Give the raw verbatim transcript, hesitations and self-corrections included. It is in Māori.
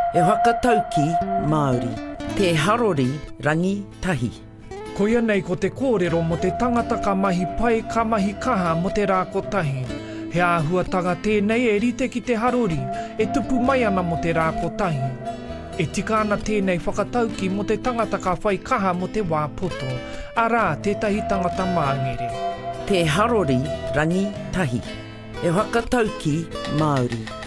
E whakatauki Māori, te harori rangi tahi. Ko ia nei ko te kōrero mo te tangata ka mahi pai ka mahi kaha mo te rā kotahi. He āhuatanga tēnei e rite ki te harori, e tupu mai ana mo te rā kotahi. E tika ana tēnei whakatauki mo te tangata ka whai kaha mo te wāpoto, arā tētahi tangata māngere. Te harori rangi tahi. E whakatauki Māori.